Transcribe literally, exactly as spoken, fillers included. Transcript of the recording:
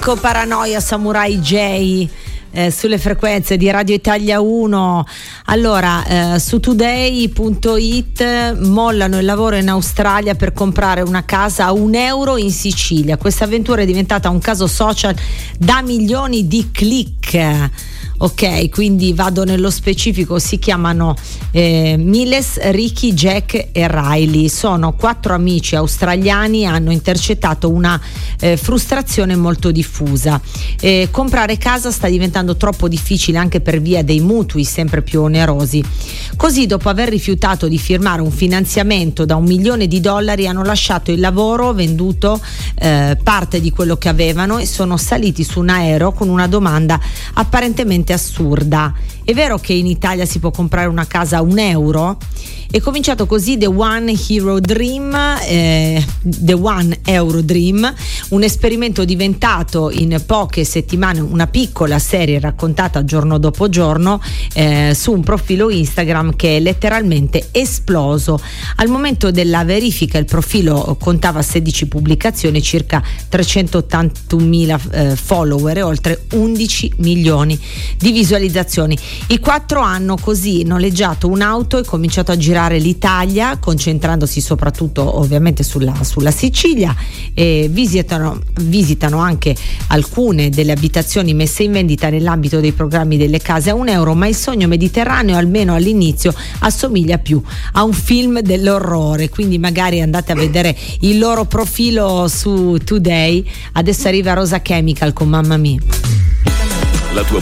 Nico Paranoia, Samurai J. Eh, sulle frequenze di Radio Italia uno. Allora, eh, su today punto it mollano il lavoro in Australia per comprare una casa a un euro in Sicilia. Questa avventura è diventata un caso social da milioni di click. Ok, quindi vado nello specifico. Si chiamano eh, Miles, Ricky, Jack e Riley. Sono quattro amici australiani, hanno intercettato una eh, frustrazione molto diffusa. Eh, comprare casa sta diventando troppo difficile anche per via dei mutui sempre più onerosi. Così, dopo aver rifiutato di firmare un finanziamento da un milione di dollari, hanno lasciato il lavoro, venduto eh, parte di quello che avevano e sono saliti su un aereo con una domanda apparentemente assurda: è vero che in Italia si può comprare una casa a un euro? È cominciato così The One Hero Dream, eh, The One Euro Dream, un esperimento diventato in poche settimane una piccola serie raccontata giorno dopo giorno eh, su un profilo Instagram che è letteralmente esploso. Al momento della verifica il profilo contava sedici pubblicazioni, circa trecentottantunomila eh, follower e oltre undici milioni di visualizzazioni. I quattro hanno così noleggiato un'auto e cominciato a girare l'Italia, concentrandosi soprattutto ovviamente sulla, sulla Sicilia, e visitano, visitano anche alcune delle abitazioni messe in vendita nell'ambito dei programmi delle case a un euro, ma il sogno mediterraneo, almeno all'inizio, assomiglia più a un film dell'orrore, quindi magari andate a vedere il loro profilo su Today. Adesso arriva Rosa Chemical con Mamma Mia. La tua